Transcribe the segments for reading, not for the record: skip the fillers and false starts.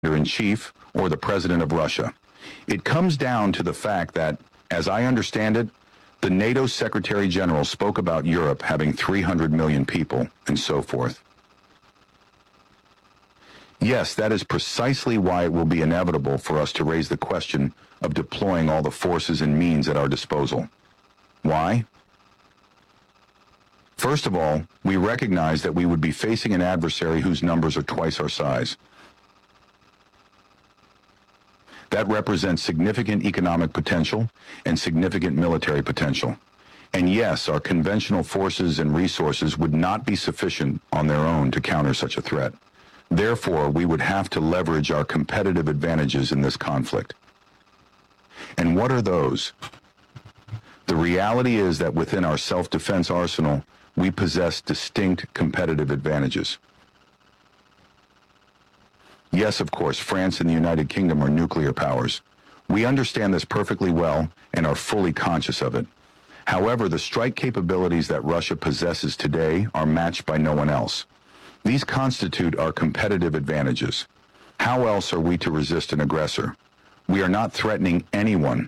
commander-in-chief or the president of Russia. It comes down to the fact that, as I understand it, the NATO Secretary General spoke about Europe having 300 million people and so forth. Yes, that is precisely why it will be inevitable for us to raise the question of deploying all the forces and means at our disposal. Why? First of all, we recognize that we would be facing an adversary whose numbers are twice our size. That represents significant economic potential and significant military potential. And yes, our conventional forces and resources would not be sufficient on their own to counter such a threat. Therefore, we would have to leverage our competitive advantages in this conflict. And what are those? The reality is that within our self-defense arsenal, we possess distinct competitive advantages. Yes, of course, France and the United Kingdom are nuclear powers. We understand this perfectly well and are fully conscious of it. However, the strike capabilities that Russia possesses today are matched by no one else. These constitute our competitive advantages. How else are we to resist an aggressor? We are not threatening anyone.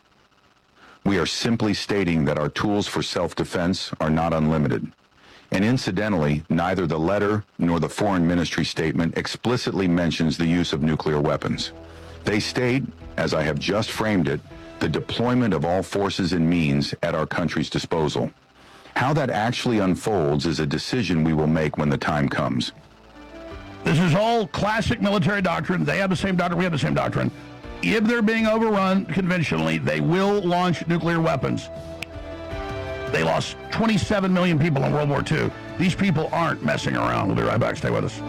We are simply stating that our tools for self-defense are not unlimited. And incidentally, neither the letter nor the Foreign Ministry statement explicitly mentions the use of nuclear weapons. They state, as I have just framed it, the deployment of all forces and means at our country's disposal. How that actually unfolds is a decision we will make when the time comes. This is all classic military doctrine. They have the same doctrine, we have the same doctrine. If they're being overrun conventionally, they will launch nuclear weapons. They lost 27 million people in World War II. These people aren't messing around. We'll be right back. Stay with us.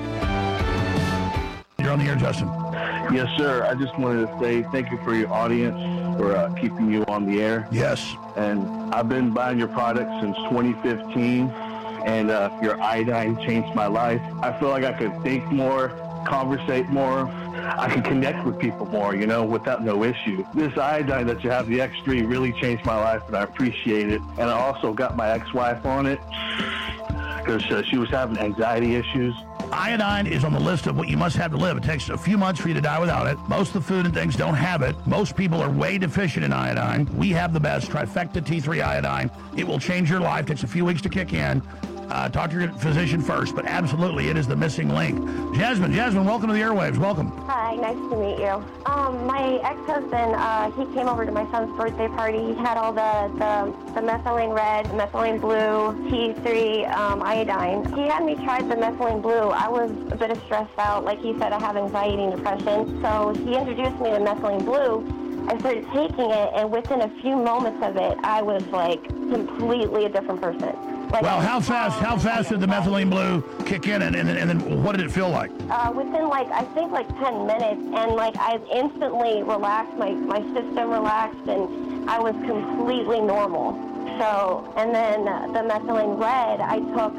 You're on the air, Justin. Yes, sir. I just wanted to say thank you for your audience, for keeping you on the air. Yes. And I've been buying your product since 2015, and your iodine changed my life. I feel like I could think more, conversate more. I can connect with people more, without no issue. This iodine that you have, the X3, really changed my life, and I appreciate it. And I also got my ex-wife on it because she was having anxiety issues. Iodine is on the list of what you must have to live. It takes a few months for you to die without it. Most of the food and things don't have it. Most people are way deficient in iodine. We have the best, Trifecta T3 iodine. It will change your life. It takes a few weeks to kick in. Talk to your physician first, but absolutely, it is the missing link. Jasmine, welcome to the airwaves. Welcome. Hi, nice to meet you. My ex-husband, he came over to my son's birthday party. He had all the methylene red, methylene blue, T3 iodine. He had me try the methylene blue. I was a bit stressed out. Like he said, I have anxiety and depression. So he introduced me to methylene blue. I started taking it, and within a few moments of it, I was like completely a different person. Like, well, how fast did the methylene blue kick in, and then what did it feel like? Within I think 10 minutes, and I instantly relaxed, my system relaxed, and I was completely normal. So, and then the methylene red, I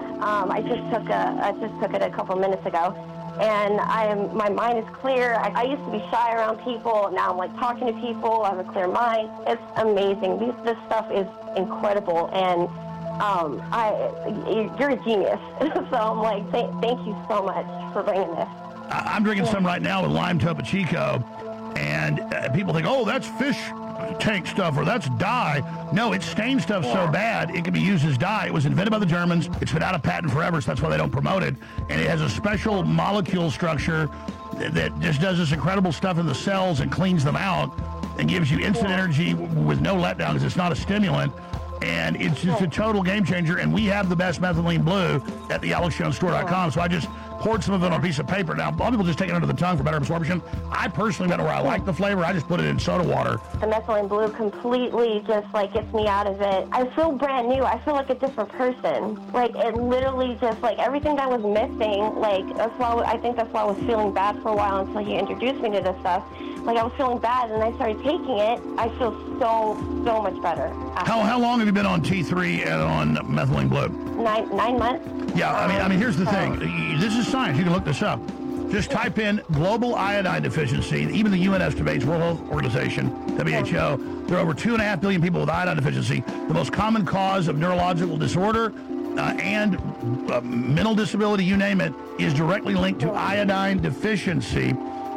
just took it a couple minutes ago. And my mind is clear. I used to be shy around people. Now I'm talking to people. I have a clear mind. It's amazing. This stuff is incredible. And you're a genius. So I'm thank you so much for bringing this. I'm drinking some right now with lime Topo Chico. And people think, oh, that's fish tank stuff or that's dye. No, it's stained stuff so bad it can be used as dye. It was invented by the Germans. It's been out of patent forever, so that's why they don't promote it. And it has a special molecule structure that just does this incredible stuff in the cells and cleans them out and gives you instant energy with no letdown because it's not a stimulant. And it's just a total game changer. And we have the best methylene blue at the AlexJonesStore.com. So I just poured some of it on a piece of paper. Now, a lot of people just take it under the tongue for better absorption. I personally, where I like the flavor, I just put it in soda water. The methylene blue completely just gets me out of it. I feel brand new. I feel like a different person. It literally just everything that was missing. I think that's why I was feeling bad for a while until you introduced me to this stuff. I was feeling bad, and I started taking it. I feel so much better. How long have you been on T3 and on methylene blue? 9 months. Yeah, I mean, here's the thing. This is science. You can look this up. Just type in global iodine deficiency. Even the UN estimates, World Health Organization, WHO, there are over 2.5 billion people with iodine deficiency. The most common cause of neurological disorder and mental disability, you name it, is directly linked to iodine deficiency.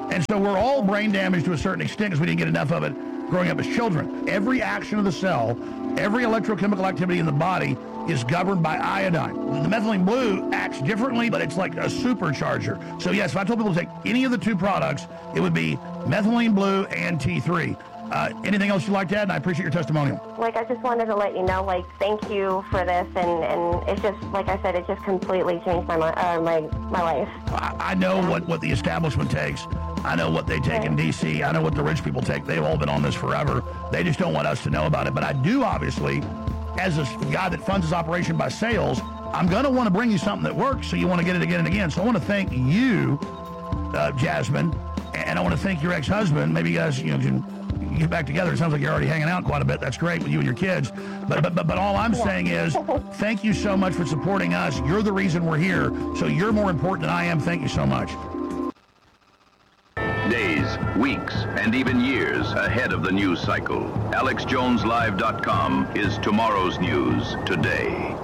And so we're all brain damaged to a certain extent because we didn't get enough of it growing up as children. Every action of the cell, every electrochemical activity in the body is governed by iodine. The methylene blue acts differently, but it's like a supercharger. So yes, if I told people to take any of the two products, it would be methylene blue and T3. Anything else you'd like to add? And I appreciate your testimonial. Like, I just wanted to let you know, like, thank you for this, and it just, like I said, it just completely changed my life. I know what the establishment takes. I know what they take in D.C. I know what the rich people take. They've all been on this forever. They just don't want us to know about it. But I do, obviously, as a guy that funds his operation by sales, I'm going to want to bring you something that works, so you want to get it again and again. So I want to thank you, Jasmine, and I want to thank your ex-husband. Maybe you guys, can get back together. It sounds like you're already hanging out quite a bit. That's great with you and your kids. But all I'm saying is thank you so much for supporting us. You're the reason we're here. So you're more important than I am. Thank you so much. Days, weeks, and even years ahead of the news cycle. AlexJonesLive.com is tomorrow's news today.